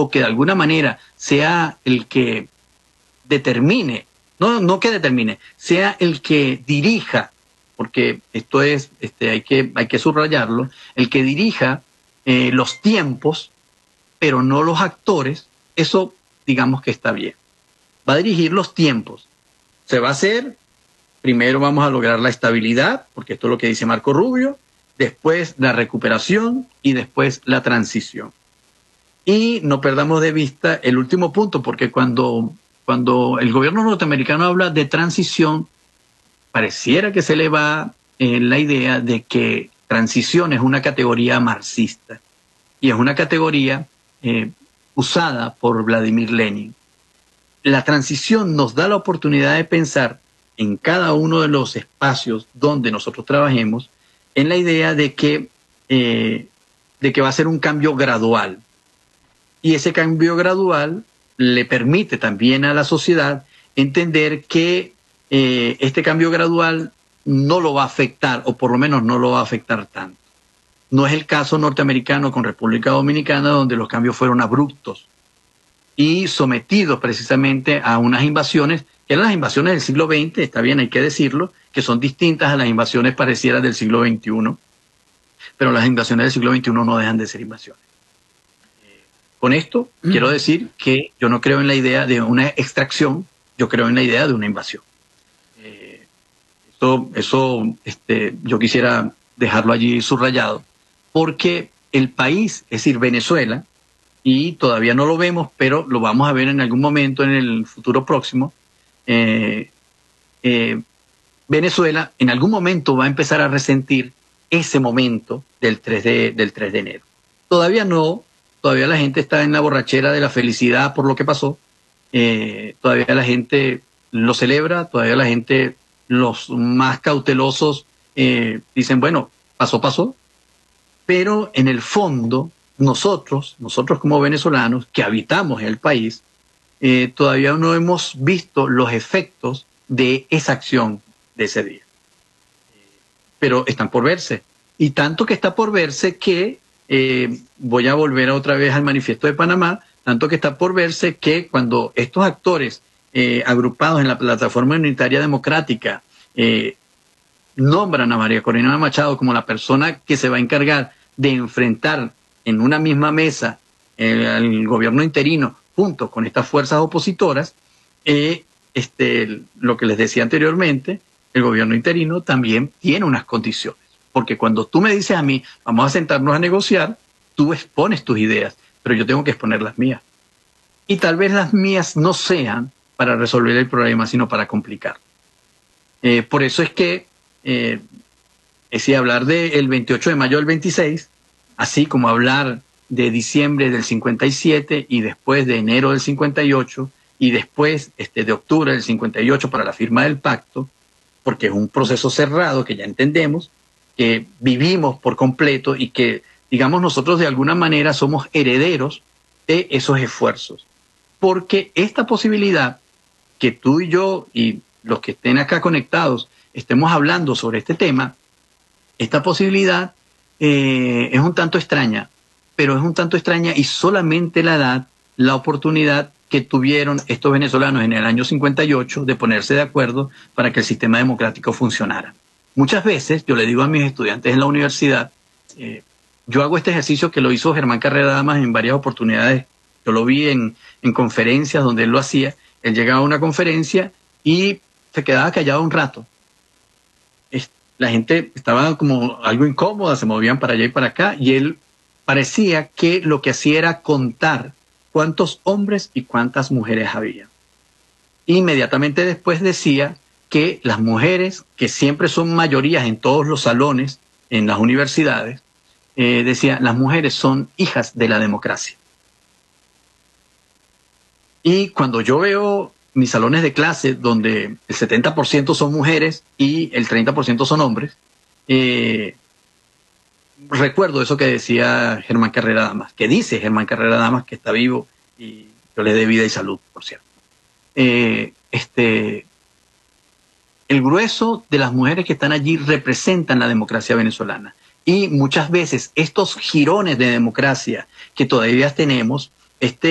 o que de alguna manera sea el que determine, no que determine, sea el que dirija, porque esto es, hay que subrayarlo, el que dirija los tiempos, pero no los actores, eso digamos que está bien. Va a dirigir los tiempos. Se va a hacer, primero vamos a lograr la estabilidad, porque esto es lo que dice Marco Rubio, después la recuperación y después la transición. Y no perdamos de vista el último punto, porque cuando el gobierno norteamericano habla de transición, pareciera que se le va la idea de que transición es una categoría marxista y es una categoría usada por Vladimir Lenin. La transición nos da la oportunidad de pensar en cada uno de los espacios donde nosotros trabajemos en la idea de que va a ser un cambio gradual. Y ese cambio gradual le permite también a la sociedad entender que este cambio gradual no lo va a afectar, o por lo menos no lo va a afectar tanto. No es el caso norteamericano con República Dominicana, donde los cambios fueron abruptos y sometidos precisamente a unas invasiones, que eran las invasiones del siglo XX, está bien, hay que decirlo, que son distintas a las invasiones parecidas del siglo XXI, pero las invasiones del siglo XXI no dejan de ser invasiones. Con esto quiero decir que yo no creo en la idea de una extracción, yo creo en la idea de una invasión. Yo quisiera dejarlo allí subrayado, porque el país, es decir, Venezuela, y todavía no lo vemos, pero lo vamos a ver en algún momento en el futuro próximo, Venezuela en algún momento va a empezar a resentir ese momento del 3 de enero. Todavía no, todavía la gente está en la borrachera de la felicidad por lo que pasó, todavía la gente lo celebra, todavía la gente, los más cautelosos, dicen, bueno, pasó, pero en el fondo nosotros como venezolanos que habitamos el país, todavía no hemos visto los efectos de esa acción de ese día. Pero están por verse. Y tanto que está por verse que, voy a volver otra vez al Manifiesto de Panamá, tanto que está por verse que cuando estos actores agrupados en la Plataforma Unitaria Democrática nombran a María Corina Machado como la persona que se va a encargar de enfrentar en una misma mesa al gobierno interino junto con estas fuerzas opositoras, lo que les decía anteriormente, el gobierno interino también tiene unas condiciones. Porque cuando tú me dices a mí, vamos a sentarnos a negociar, tú expones tus ideas, pero yo tengo que exponer las mías. Y tal vez las mías no sean para resolver el problema, sino para complicar. Por eso es que, hablar del 28 de mayo del 26, así como hablar de diciembre del 57 y después de enero del 58 y después de octubre del 58 para la firma del pacto, porque es un proceso cerrado que ya entendemos, que vivimos por completo y que, digamos, nosotros de alguna manera somos herederos de esos esfuerzos. Porque esta posibilidad que tú y yo y los que estén acá conectados estemos hablando sobre este tema, esta posibilidad es un tanto extraña, pero es un tanto extraña y solamente la da la oportunidad que tuvieron estos venezolanos en el año 58 de ponerse de acuerdo para que el sistema democrático funcionara. Muchas veces yo le digo a mis estudiantes en la universidad, yo hago este ejercicio que lo hizo Germán Carrera Damas en varias oportunidades, yo lo vi en conferencias donde él lo hacía, él llegaba a una conferencia y se quedaba callado un rato. La gente estaba como algo incómoda, se movían para allá y para acá, y él parecía que lo que hacía era contar cuántos hombres y cuántas mujeres había. Inmediatamente después decía que las mujeres, que siempre son mayorías en todos los salones, en las universidades, decía, las mujeres son hijas de la democracia. Y cuando yo veo mis salones de clase, donde el 70% son mujeres y el 30% son hombres, recuerdo eso que decía Germán Carrera Damas, que dice Germán Carrera Damas, que está vivo y yo le dé vida y salud, por cierto. El grueso de las mujeres que están allí representan la democracia venezolana. Y muchas veces estos jirones de democracia que todavía tenemos,